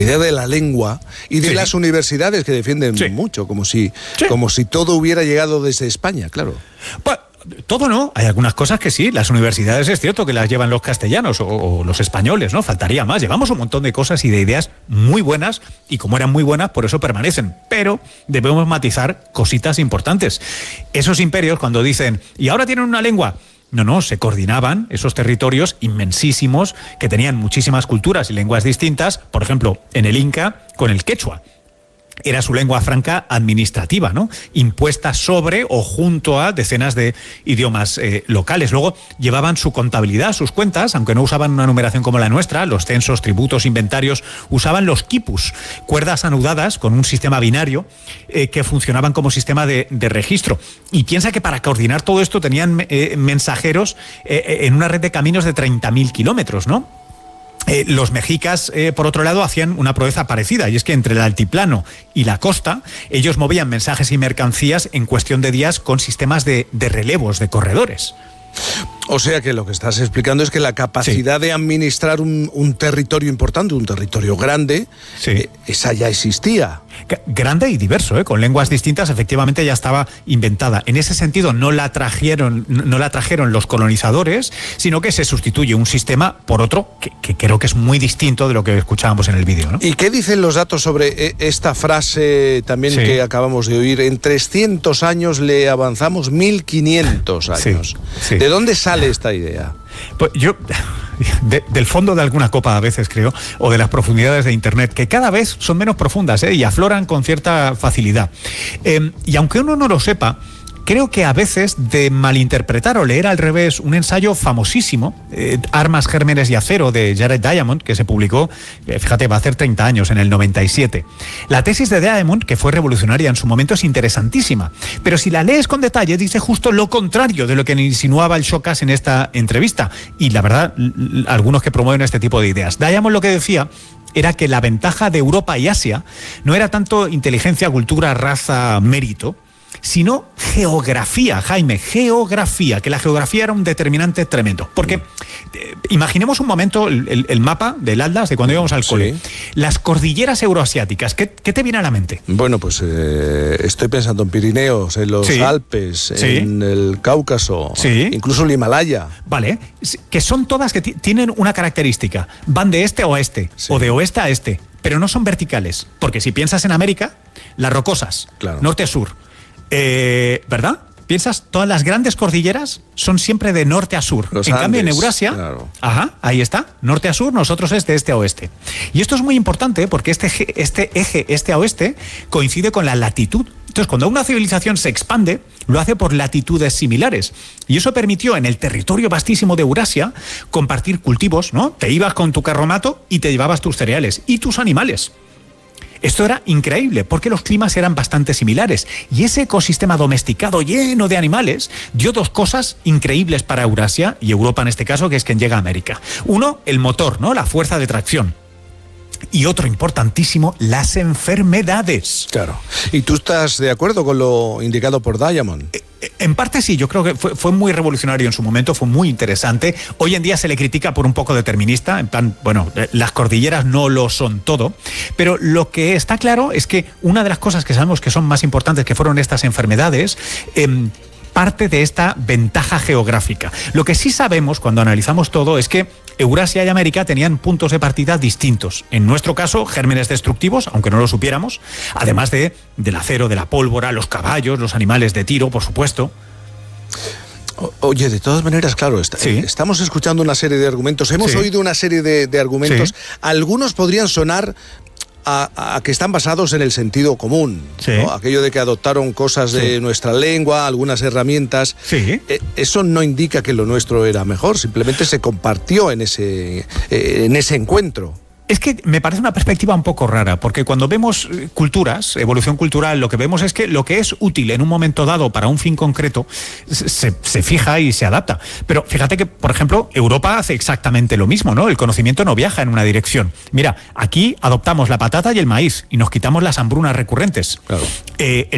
idea de la lengua y de las universidades que defienden mucho, como si todo hubiera llegado desde España, claro. Pues, todo no, hay algunas cosas que sí, las universidades es cierto que las llevan los castellanos o los españoles, ¿no? Faltaría más, llevamos un montón de cosas y de ideas muy buenas y como eran muy buenas, por eso permanecen, pero debemos matizar cositas importantes. Esos imperios cuando dicen, y ahora tienen una lengua, no, se coordinaban esos territorios inmensísimos que tenían muchísimas culturas y lenguas distintas, por ejemplo, en el Inca con el quechua. Era su lengua franca administrativa, ¿no? Impuesta sobre o junto a decenas de idiomas locales. Luego llevaban su contabilidad, sus cuentas, aunque no usaban una numeración como la nuestra, los censos, tributos, inventarios, usaban los quipus, cuerdas anudadas con un sistema binario que funcionaban como sistema de registro. Y piensa que para coordinar todo esto tenían mensajeros en una red de caminos de 30.000 kilómetros, ¿no? Los mexicas, por otro lado, hacían una proeza parecida, y es que entre el altiplano y la costa, ellos movían mensajes y mercancías en cuestión de días con sistemas de relevos, de corredores. O sea que lo que estás explicando es que la capacidad de administrar un territorio importante, un territorio grande, esa ya existía. Grande y diverso, con lenguas distintas, efectivamente ya estaba inventada. En ese sentido no la trajeron los colonizadores, sino que se sustituye un sistema por otro que creo que es muy distinto de lo que escuchábamos en el vídeo, ¿no? ¿Y qué dicen los datos sobre esta frase también que acabamos de oír? En 300 años le avanzamos 1500 años. Sí. ¿De dónde sale esta idea? Pues yo, del fondo de alguna copa a veces creo, o de las profundidades de Internet, que cada vez son menos profundas y afloran con cierta facilidad. Y aunque uno no lo sepa, creo que a veces de malinterpretar o leer al revés un ensayo famosísimo, Armas, Gérmenes y Acero, de Jared Diamond, que se publicó, fíjate, va a hacer 30 años, en el 97. La tesis de Diamond, que fue revolucionaria en su momento, es interesantísima, pero si la lees con detalle, dice justo lo contrario de lo que insinuaba el Shocas en esta entrevista. Y la verdad, algunos que promueven este tipo de ideas. Diamond lo que decía era que la ventaja de Europa y Asia no era tanto inteligencia, cultura, raza, mérito, sino geografía, Jaime, geografía, que la geografía era un determinante tremendo. Porque imaginemos un momento el mapa del Atlas de cuando íbamos al cole. Las cordilleras euroasiáticas, ¿qué te viene a la mente? Bueno, pues estoy pensando en Pirineos, en los Alpes, en el Cáucaso, incluso el Himalaya. Vale, que son todas que tienen una característica, van de este a oeste, o de oeste a este, pero no son verticales, porque si piensas en América, las rocosas, norte a sur, ¿verdad? Piensas, todas las grandes cordilleras son siempre de norte a sur. En cambio, en Eurasia, ahí está, norte a sur, nosotros es de este a oeste. Y esto es muy importante porque este eje este a oeste coincide con la latitud. Entonces, cuando una civilización se expande, lo hace por latitudes similares. Y eso permitió en el territorio vastísimo de Eurasia compartir cultivos, ¿no? Te ibas con tu carromato y te llevabas tus cereales y tus animales. Esto era increíble porque los climas eran bastante similares y ese ecosistema domesticado lleno de animales dio dos cosas increíbles para Eurasia y Europa en este caso, que es quien llega a América. Uno, el motor, ¿no? La fuerza de tracción. Y otro importantísimo, las enfermedades. Claro. ¿Y tú estás de acuerdo con lo indicado por Diamond? En parte sí, yo creo que fue muy revolucionario en su momento, fue muy interesante. Hoy en día se le critica por un poco determinista, en plan, bueno, las cordilleras no lo son todo, pero lo que está claro es que una de las cosas que sabemos que son más importantes, que fueron estas enfermedades, parte de esta ventaja geográfica. Lo que sí sabemos cuando analizamos todo es que Eurasia y América tenían puntos de partida distintos. En nuestro caso, gérmenes destructivos, aunque no lo supiéramos, además del acero, de la pólvora, los caballos, los animales de tiro, por supuesto. Oye, de todas maneras, claro, estamos escuchando una serie de argumentos, hemos oído una serie de argumentos, algunos podrían sonar a que están basados en el sentido común, ¿no? Aquello de que adoptaron cosas de nuestra lengua, algunas herramientas. Eso no indica que lo nuestro era mejor, simplemente se compartió en ese encuentro. Es que me parece una perspectiva un poco rara, porque cuando vemos culturas, evolución cultural, lo que vemos es que lo que es útil en un momento dado para un fin concreto se fija y se adapta. Pero fíjate que, por ejemplo, Europa hace exactamente lo mismo, ¿no? El conocimiento no viaja en una dirección. Mira, aquí adoptamos la patata y el maíz y nos quitamos las hambrunas recurrentes. Claro.